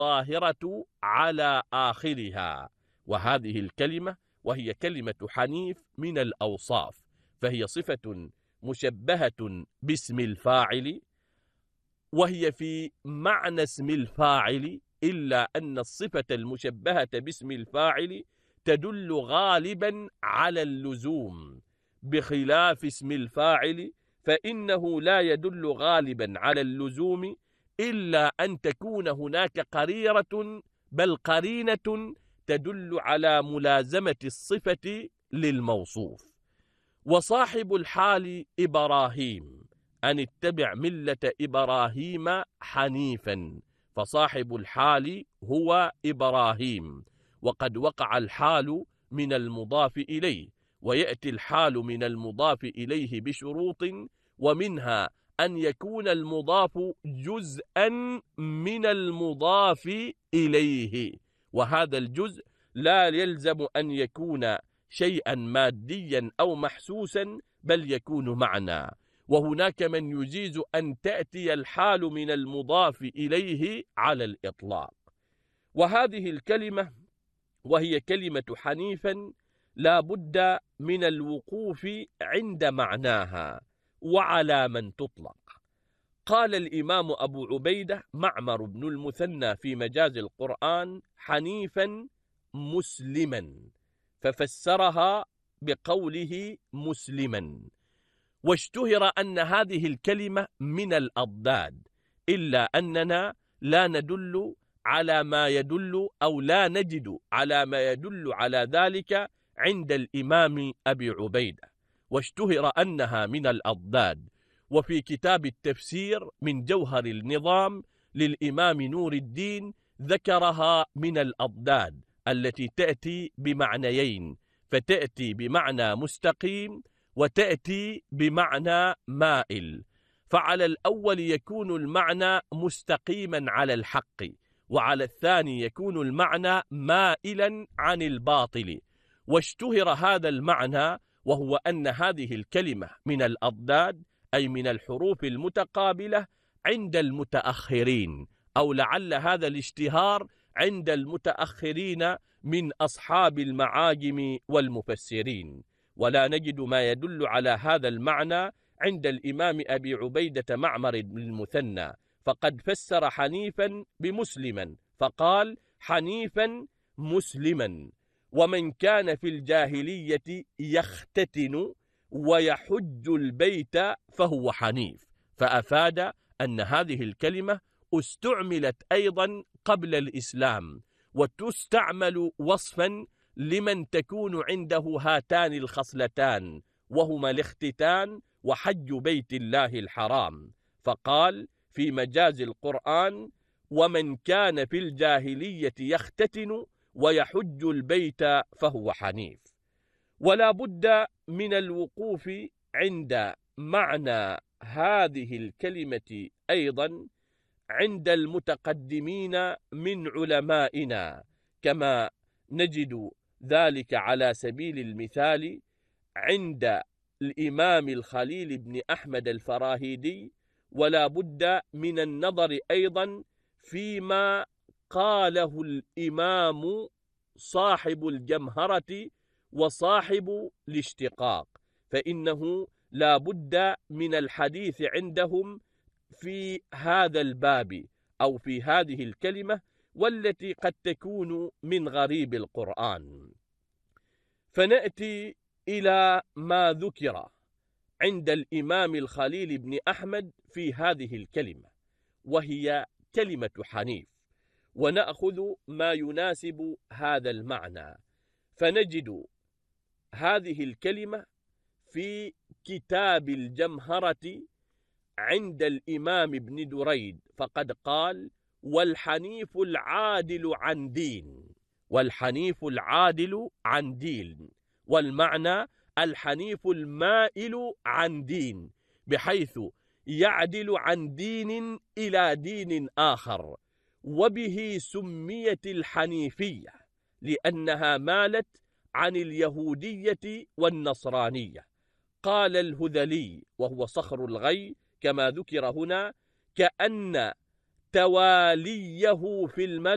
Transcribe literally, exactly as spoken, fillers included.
الظاهرة على آخرها. وهذه الكلمة وهي كلمة حنيف من الأوصاف، فهي صفة مشبهة باسم الفاعل، وهي في معنى اسم الفاعل، إلا أن الصفة المشبهة باسم الفاعل تدل غالبا على اللزوم، بخلاف اسم الفاعل فإنه لا يدل غالبا على اللزوم إلا أن تكون هناك قرينة، بل قرينة تدل على ملازمة الصفة للموصوف. وصاحب الحال إبراهيم أن اتبع ملة إبراهيم حنيفا، فصاحب الحال هو إبراهيم، وقد وقع الحال من المضاف إليه، ويأتي الحال من المضاف إليه بشروط، ومنها أن يكون المضاف جزءا من المضاف إليه، وهذا الجزء لا يلزم أن يكون شيئا ماديا أو محسوسا، بل يكون معنى. وهناك من يجيز أن تأتي الحال من المضاف إليه على الإطلاق. وهذه الكلمة وهي كلمة حنيفا لا بد من الوقوف عند معناها وعلى من تطلق. قال الإمام أبو عبيدة معمر بن المثنى في مجاز القرآن حنيفا مسلما، ففسرها بقوله مسلما. واشتهر أن هذه الكلمة من الأضداد، إلا أننا لا ندل على ما يدل أو لا نجد على ما يدل على ذلك عند الإمام أبي عبيدة، واشتهر أنها من الأضداد. وفي كتاب التفسير من جوهر النظام للإمام نور الدين ذكرها من الأضداد التي تأتي بمعنيين، فتأتي بمعنى مستقيم وتأتي بمعنى مائل. فعلى الأول يكون المعنى مستقيما على الحق، وعلى الثاني يكون المعنى مائلا عن الباطل. واشتهر هذا المعنى، وهو أن هذه الكلمة من الأضداد، أي من الحروف المتقابلة عند المتأخرين، أو لعل هذا الاشتهار عند المتأخرين من أصحاب المعاجم والمفسرين، ولا نجد ما يدل على هذا المعنى عند الإمام أبي عبيدة معمر بن المثنى، فقد فسر حنيفا بمسلما فقال حنيفا مسلما. ومن كان في الجاهلية يختتن ويحج البيت فهو حنيف، فأفاد أن هذه الكلمة استعملت أيضا قبل الإسلام، وتستعمل وصفا لمن تكون عنده هاتان الخصلتان، وهما الاختتان وحج بيت الله الحرام. فقال في مجاز القرآن ومن كان في الجاهلية يختتن ويحج البيت فهو حنيف. ولا بد من الوقوف عند معنى هذه الكلمة أيضا عند المتقدمين من علمائنا، كما نجد ذلك على سبيل المثال عند الإمام الخليل بن أحمد الفراهيدي. ولا بد من النظر أيضا فيما قاله الإمام صاحب الجمهرة وصاحب الاشتقاق، فإنه لا بد من الحديث عندهم في هذا الباب أو في هذه الكلمة، والتي قد تكون من غريب القرآن. فنأتي إلى ما ذكر عند الإمام الخليل بن أحمد في هذه الكلمة، وهي كلمة حنيف، ونأخذ ما يناسب هذا المعنى. فنجد هذه الكلمة في كتاب الجمهرة عند الإمام ابن دريد، فقد قال والحنيف العادل عن دين، والحنيف العادل عن دين، والمعنى الحنيف المائل عن دين، بحيث يعدل عن دين إلى دين آخر. وبه سميت الحنيفية لأنها مالت عن اليهودية والنصرانية. قال الهذلي وهو صخر الغي كما ذكر هنا: كأن تواليه في الملك